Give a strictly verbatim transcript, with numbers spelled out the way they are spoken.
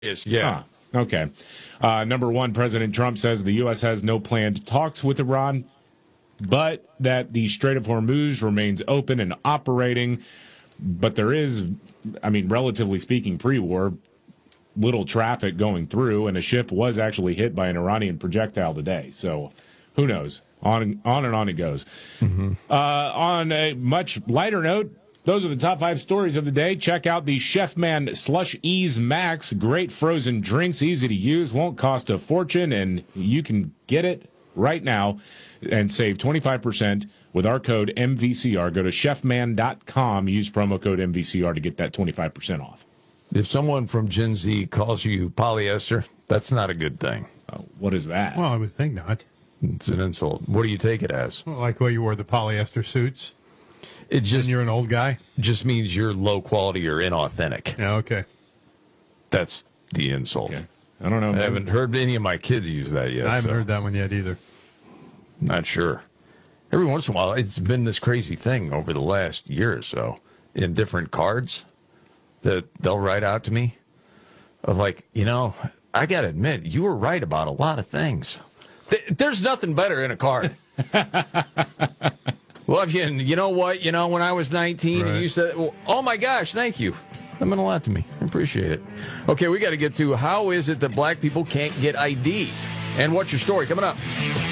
Yes, yeah. Huh. Okay. Uh, number one, President Trump says the U S has no planned talks with Iran, but that the Strait of Hormuz remains open and operating. But there is, I mean, relatively speaking, pre-war, little traffic going through, and a ship was actually hit by an Iranian projectile today. So who knows? On, on and on it goes. Mm-hmm. Uh, on a much lighter note, those are the top five stories of the day. Check out the Chefman Slush Ease Max. Great frozen drinks, easy to use, won't cost a fortune, and you can get it right now and save twenty-five percent with our code M V C R. Go to chefman dot com, use promo code M V C R to get that twenty-five percent off. If someone from Gen Z calls you polyester, that's not a good thing. Oh, what is that? Well, I would think not. It's an insult. What do you take it as? Well, like the way you wore the polyester suits. It just and you're an old guy? Just means you're low quality or inauthentic. Yeah, okay. That's the insult. Okay. I don't know. I man. haven't heard any of my kids use that yet. I haven't so. heard that one yet either. Not sure. Every once in a while, it's been this crazy thing over the last year or so in different cards that they'll write out to me of like, you know, I got to admit, you were right about a lot of things. There's nothing better in a card. Well, if you, you know what? You know, when I was nineteen, right. and you said, well, oh, my gosh, thank you. That meant a lot to me. I appreciate it. Okay, we got to get to how is it that black people can't get I D? And what's your story? Coming up.